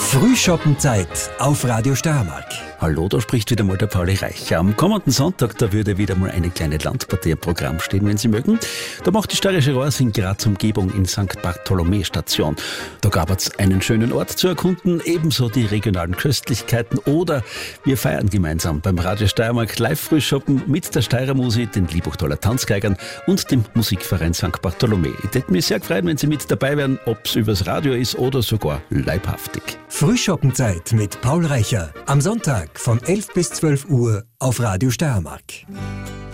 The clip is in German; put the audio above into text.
Frühschoppenzeit auf Radio Steiermark. Hallo, da spricht wieder mal der Pauli Reicher. Am kommenden Sonntag, da würde wieder mal eine kleine Landpartie im Programm stehen, wenn Sie mögen. Da macht die Steirische Rohrs in Graz Umgebung in St. Bartholomä Station. Da gab es einen schönen Ort zu erkunden, ebenso die regionalen Köstlichkeiten oder wir feiern gemeinsam beim Radio Steiermark Live-Frühschoppen mit der Steirer Musi, den Liebachtaler Tanzgeigern und dem Musikverein St. Bartholomä. Ich hätte mich sehr gefreut, wenn Sie mit dabei wären, ob es übers Radio ist oder sogar leibhaftig. Frühschoppenzeit mit Paul Reicher. Am Sonntag von 11 bis 12 Uhr auf Radio Steiermark.